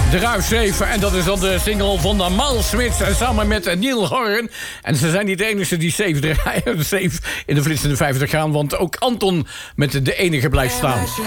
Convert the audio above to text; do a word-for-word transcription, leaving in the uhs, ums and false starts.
Eruit zeven. En dat is dan de single van de Mal Smits samen met Neil Horn. En ze zijn niet de enige die safe draaien. Safe in de flitsende vijftig gaan. Want ook Anton met de enige blijft staan.